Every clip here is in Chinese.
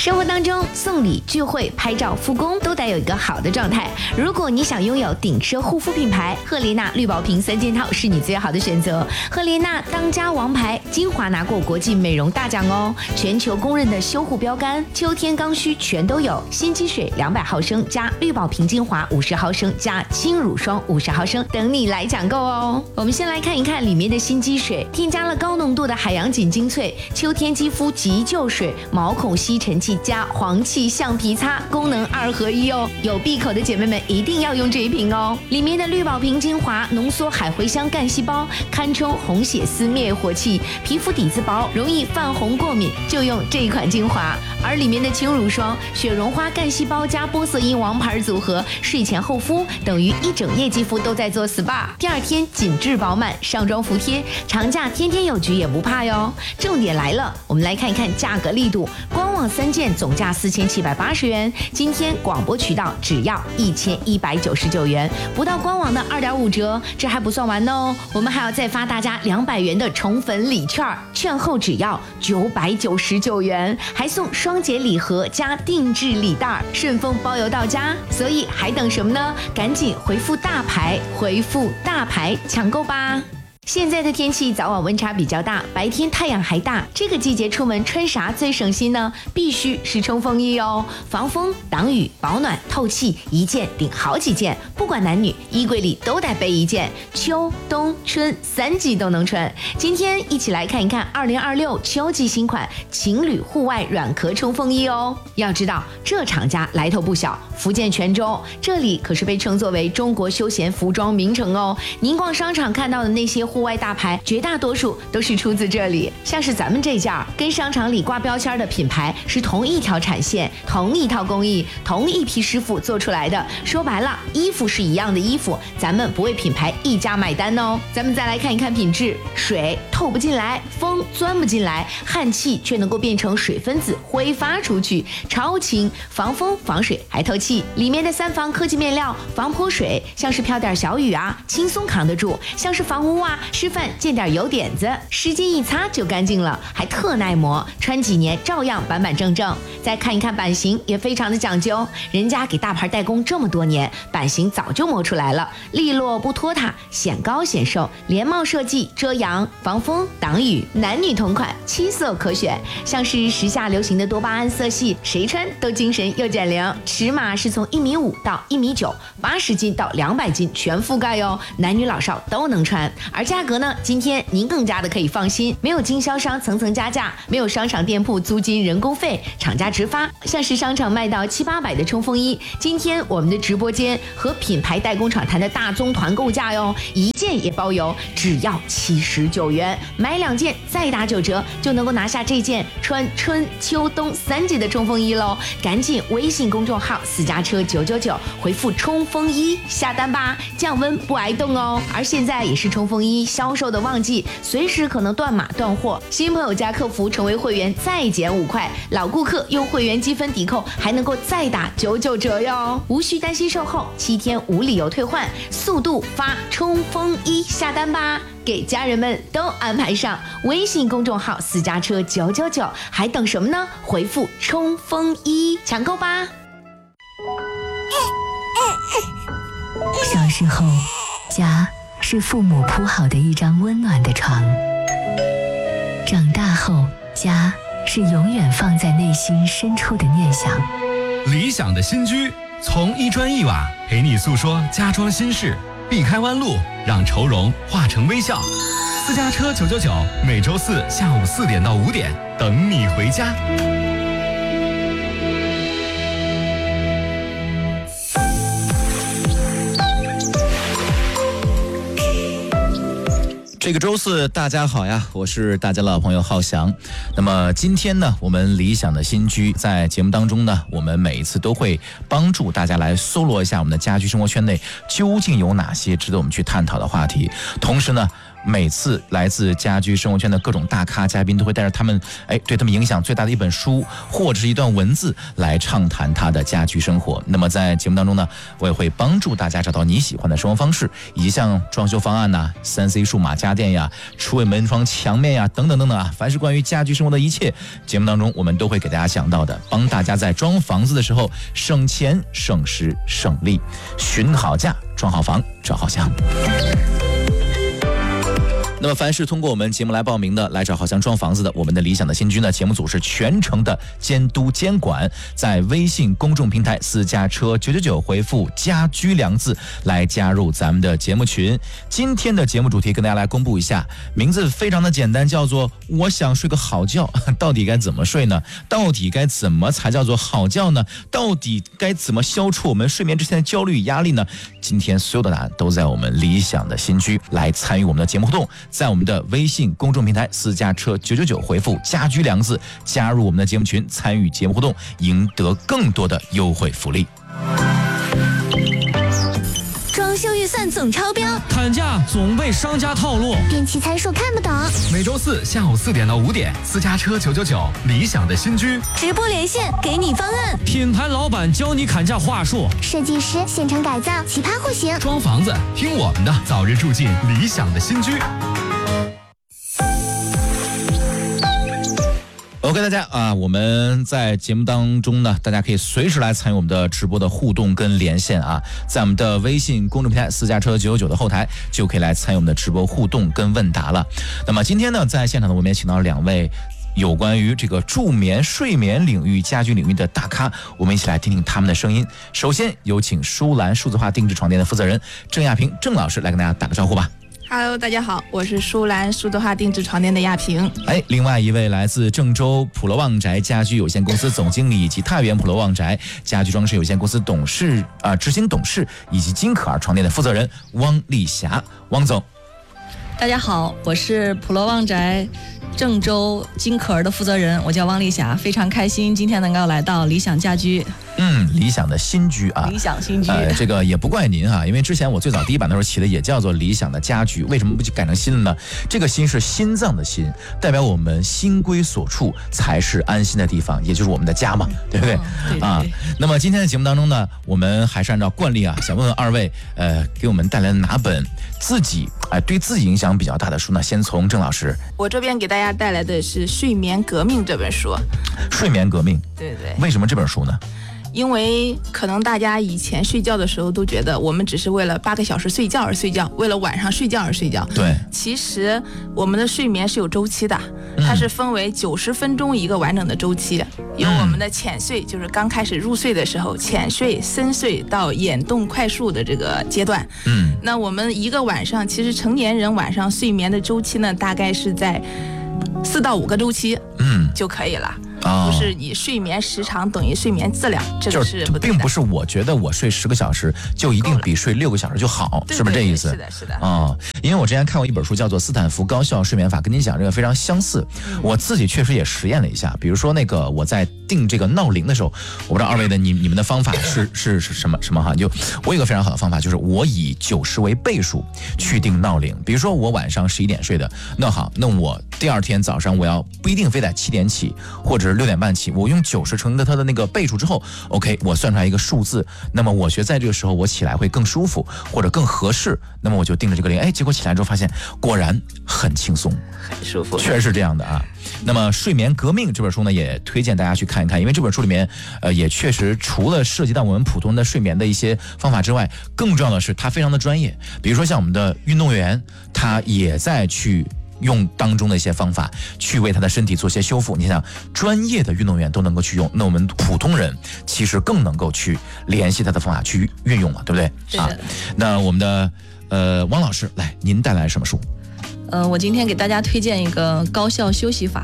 生活当中送礼、聚会、拍照、复工都得有一个好的状态。如果你想拥有顶奢护肤品牌，赫莲娜绿宝瓶3件套是你最好的选择。赫莲娜当家王牌，精华拿过国际美容大奖哦，全球公认的修护标杆，秋天刚需全都有。新肌水200毫升加绿宝瓶精华50毫升加轻乳霜50毫升，等你来抢购哦。我们先来看一看里面的新肌水，添加了高浓度的海洋锦精粹，秋天肌肤急救水，毛孔吸尘器加黄气橡皮擦，功能2合1哦。有闭口的姐妹们一定要用这一瓶哦。里面的绿宝瓶精华浓缩海茴香干细胞，堪称红血丝灭火器，皮肤底子薄，容易泛红过敏，就用这一款精华。而里面的轻乳霜，雪绒花干细胞加玻色因王牌组合，睡前厚敷，等于一整夜肌肤都在做 SPA， 第2天紧致饱满，上妆服帖，长假天天有局也不怕哟。重点来了，我们来看一看价格力度，官网3件总价4780元，今天广播渠道只要1199元，不到官网的2.5折。这还不算完哦，我们还要再发大家200元的宠粉礼券，券后只要999元，还送双节礼盒加定制礼袋，顺丰包邮到家。所以还等什么呢？赶紧回复大牌，回复大牌抢购吧。现在的天气早晚温差比较大，白天太阳还大，这个季节出门穿啥最省心呢？必须是冲锋衣哦，防风、挡雨、保暖、透气，一件顶好几件，不管男女，衣柜里都得备一件，秋冬春3季都能穿。今天一起来看一看2026秋季新款情侣户外软壳冲锋衣哦。要知道这厂家来头不小，福建泉州，这里可是被称作为中国休闲服装名城哦。您逛商场看到的那些户外大牌，绝大多数都是出自这里。像是咱们这件跟商场里挂标签的品牌是同一条产线，同一套工艺，同一批师傅做出来的。说白了，衣服是一样的衣服，咱们不为品牌一家买单哦。咱们再来看一看品质，水透不进来，风钻不进来，汗气却能够变成水分子挥发出去，超轻，防风防水还透气。里面的3防科技面料，防泼水，像是飘点小雨啊，轻松扛得住；像是防污啊，吃饭见点油点子，湿巾一擦就干净了，还特耐磨，穿几年照样板板正正。再看一看版型，也非常的讲究，人家给大牌代工这么多年，版型早就磨出来了，利落不拖沓，显高显瘦，连帽设计，遮阳、防风、挡雨，男女同款，7色可选。像是时下流行的多巴胺色系，谁穿都精神又减龄。尺码是从1.5米到1.9米，80斤到200斤全覆盖哟，男女老少都能穿。而价格呢，今天您更加的可以放心，没有经销商层层加价，没有商场店铺租金人工费，厂家直发。像是商场卖到700-800的冲锋衣，今天我们的直播间和品牌代工厂谈的大宗团购价哟，1件也包邮，只要79元，买2件再打9折，就能够拿下这件穿春秋冬3季的冲锋衣喽。赶紧微信公众号私家车999回复冲锋衣下单吧，降温不挨冻哦。而现在也是冲锋衣销售的旺季，随时可能断码断货，新朋友加客服成为会员再减5块，老顾客用会员积分抵扣还能够再打99折哟，无需担心售后，7天无理由退换，速度发冲锋衣下单吧，给家人们都安排上。微信公众号私家车999，还等什么呢？回复冲锋衣抢购吧。 小时候，家是父母铺好的一张温暖的床，长大后，家是永远放在内心深处的念想。 理想的新居，从一砖一瓦陪你诉说家装心事，避开弯路，让愁容化成微笑。私家车999，每周4下午4点到5点，等你回家。 这个周四大家好呀，我是大家老朋友浩翔。那么今天呢，我们理想的新居在节目当中呢，我们每一次都会帮助大家来搜罗一下我们的家居生活圈内究竟有哪些值得我们去探讨的话题。同时呢， 每次来自家居生活圈的各种大咖嘉宾都会带着他们对他们影响最大的一本书或者是一段文字来畅谈他的家居生活。那么在节目当中呢，我也会帮助大家找到你喜欢的生活方式，以及像装修方案呐、3C 数码家电呀、厨卫门窗墙面呀等等等等啊，凡是关于家居生活的一切，节目当中我们都会给大家想到的，帮大家在装房子的时候省钱省时省力，询好价装好房找好香。那么凡是通过我们节目来报名的，来找好香装房子的，我们的理想的新居呢，节目组是全程的监督监管，在微信公众平台私家车999回复家居2字来加入咱们的节目群。今天的节目主题跟大家来公布一下，名字非常的简单，叫做我想睡个好觉。到底该怎么睡呢？到底该怎么才叫做好觉呢？到底该怎么消除我们睡眠之前的焦虑与压力呢？今天所有的答案都在我们理想的新居。来参与我们的节目互动，在我们的微信公众平台私家车999回复家居2字，加入我们的节目群，参与节目互动，赢得更多的优惠福利。 装修预算总超标， 砍价总被商家套路， 电器参数看不懂， 每周4下午4点到5点，私家车999，理想的新居直播连线给你方案， 品牌老板教你砍价话术， 设计师现场改造，奇葩户型， 装房子听我们的，早日住进理想的新居。 OK， 大家啊，我们在节目当中呢，大家可以随时来参与我们的直播的互动跟连线啊，在我们的微信公众平台私家车999的后台就可以来参与我们的直播互动跟问答了。那么今天呢，在现场呢，我们也请到了2位有关于这个助眠、睡眠领域、家居领域的大咖，我们一起来听听他们的声音。首先有请舒兰数字化定制床垫的负责人郑亚萍郑老师来跟大家打个招呼吧。 Hello， 大家好，我是舒兰数字化定制床垫的亚萍。 另外一位来自郑州普罗旺宅家居有限公司总经理以及太原普罗旺宅家居装饰有限公司执行董事以及金可儿床垫的负责人汪丽霞，汪总。 大家好，我是普罗旺宅郑州金可儿的负责人，我叫汪丽霞，非常开心今天能够来到理想家居。 理想的新居啊， 理想新居， 这个也不怪您哈，因为之前我最早第一版的时候起的也叫做理想的家居，为什么不改成新了呢？这个新是心脏的心，代表我们心归所处才是安心的地方，也就是我们的家嘛，对不对？ 对。 那么今天的节目当中呢，我们还是按照惯例啊，想问问2位，给我们带来的哪本自己对自己影响比较大的书呢？先从郑老师。 我这边给大家带来的是《睡眠革命》这本书。 睡眠革命， 对。 为什么这本书呢？ 因为可能大家以前睡觉的时候都觉得我们只是为了8个小时睡觉而睡觉，为了晚上睡觉而睡觉。 对， 其实我们的睡眠是有周期的，它是分为90分钟一个完整的周期，有我们的浅睡，就是刚开始入睡的时候，浅睡、深睡到眼动快速的这个阶段。那我们一个晚上，其实成年人晚上睡眠的周期呢，大概是在4到5个周期，就可以了。就是你睡眠时长等于睡眠质量，这个是不对的。 并不是我觉得我睡10个小时就一定比睡6个小时就好，是不是这意思？ 是的。 因为我之前看过一本书叫做《斯坦福高效睡眠法》，跟您讲这个非常相似。我自己确实也实验了一下，比如说那个我在定这个闹铃的时候，我不知道2位的你们的方法是什么哈？就我有一个非常好的方法，就是我以90为倍数去定闹铃。比如说我晚上11点睡的，那好，那我第2天早上我要不一定非得7点起，或者是6点半起，我用90乘它的那个倍数之后 ，OK， 我算出来一个数字，那么我觉得在这个时候我起来会更舒服或者更合适，那么我就定了这个铃，结果起来之后发现果然很轻松， 很舒服， 确实是这样的啊。那么《睡眠革命》这本书呢，也推荐大家去看一看，因为这本书里面，也确实除了涉及到我们普通人的睡眠的一些方法之外，更重要的是它非常的专业。比如说像我们的运动员，他也在去用当中的一些方法去为他的身体做些修复。你想，专业的运动员都能够去用，那我们普通人其实更能够去联系他的方法去运用嘛，对不对？ 是的。 那我们的汪老师，来，您带来什么书？ 我今天给大家推荐一个高效休息法。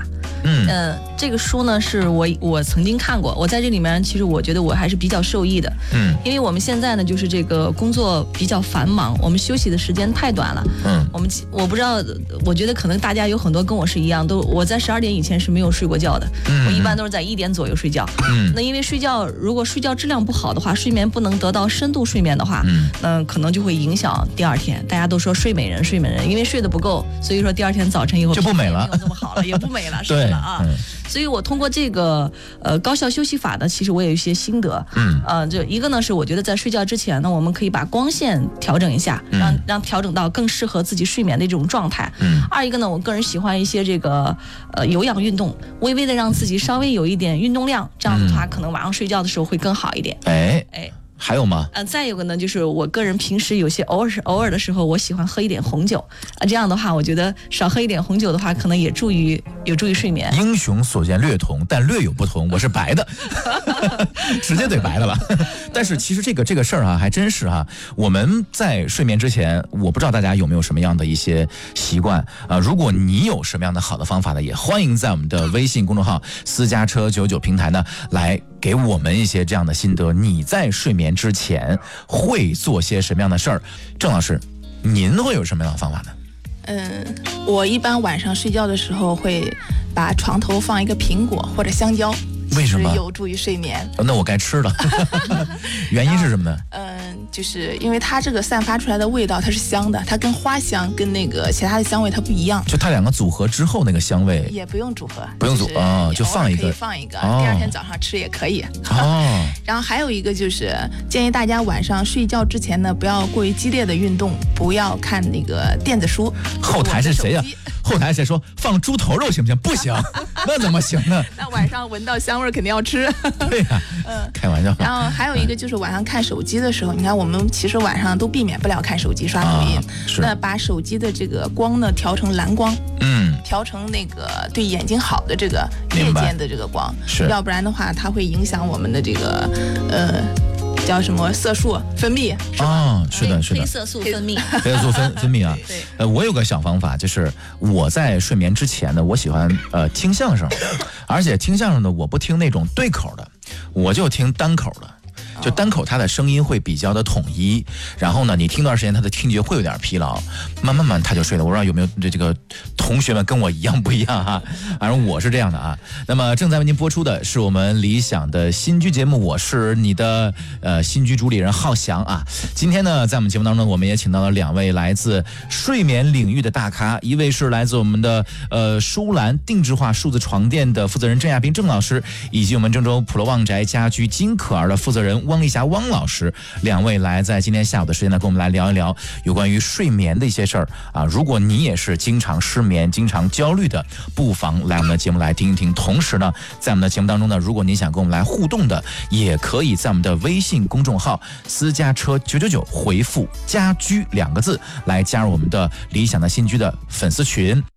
这个书呢是我曾经看过，我在这里面其实我觉得我还是比较受益的。因为我们现在呢就是这个工作比较繁忙，我们休息的时间太短了。我不知道，我觉得可能大家有很多跟我是一样，我在12点以前是没有睡过觉的。我一般都是在1点左右睡觉。那因为如果睡觉质量不好的话，睡眠不能得到深度睡眠的话，可能就会影响第二天。大家都说睡美人，因为睡得不够，所以说第二天早晨以后就不美了， 没有这么好了，也不美了，是的啊。所以我通过这个高效休息法呢，其实我有一些心得。就一个呢是我觉得在睡觉之前呢，我们可以把光线调整一下，让调整到更适合自己睡眠的这种状态。二一个呢，我个人喜欢一些这个有氧运动，微微的让自己稍微有一点运动量，这样子的话，可能晚上睡觉的时候会更好一点。 还有吗？ 再有个呢，就是我个人平时有些偶尔的时候，我喜欢喝一点红酒。这样的话，我觉得少喝一点红酒的话，可能也有助于睡眠。 英雄所见略同，但略有不同。我是白的，直接怼白的了。但是其实这个事儿啊，还真是哈。我们在睡眠之前，我不知道大家有没有什么样的一些习惯啊？如果你有什么样的好的方法呢，也欢迎在我们的微信公众号私家车99平台呢来给我们一些这样的心得。你在睡眠之前会做些什么样的事儿？郑老师，您会有什么样的方法呢？ 我一般晚上睡觉的时候会把床头放一个苹果或者香蕉。 为什么？ 有助于睡眠。 那我该吃了。原因是什么呢？ 就是因为它这个散发出来的味道它是香的，它跟花香跟那个其他的香味它不一样。 就它两个组合之后那个香味也不用组合， 就放一个， 可以放一个，第二天早上吃也可以。然后还有一个就是建议大家晚上睡觉之前呢，不要过于激烈的运动，不要看那个电子书。 后台是谁呀？后台谁说放猪头肉行不行？不行，那怎么行呢？ 那晚上闻到香味肯定要吃。 对呀，开玩笑。 然后还有一个就是晚上看手机的时候，你看我们其实晚上都避免不了看手机刷抖音。那把手机的这个光呢调成蓝光，调成那个对眼睛好的这个夜间的这个光，要不然的话它会影响我们的这个叫什么色素分泌是的黑色素分泌， 黑色素分泌啊。我有个小方法，就是我在睡眠之前呢，我喜欢听相声，而且听相声呢，我不听那种对口的，我就听单口的。就单口它的声音会比较的统一，然后呢，你听段时间，他的听觉会有点疲劳，慢慢他就睡了。我不知道有没有这个同学们跟我一样不一样哈？反正我是这样的啊。那么正在为您播出的是我们理想的新居节目，我是你的新居主理人浩翔啊。今天呢，在我们节目当中，我们也请到了2位来自睡眠领域的大咖，一位是来自我们的舒兰定制化数字床垫的负责人郑亚斌郑老师，以及我们郑州普罗旺宅家居金可儿的负责人汪丽霞汪老师，2位来在今天下午的时间呢，跟我们来聊一聊有关于睡眠的一些事儿啊。如果你也是经常失眠、经常焦虑的，不妨来我们的节目来听一听。同时呢，在我们的节目当中呢，如果你想跟我们来互动的，也可以在我们的微信公众号私家车999回复家居2个字来加入我们的理想的新居的粉丝群。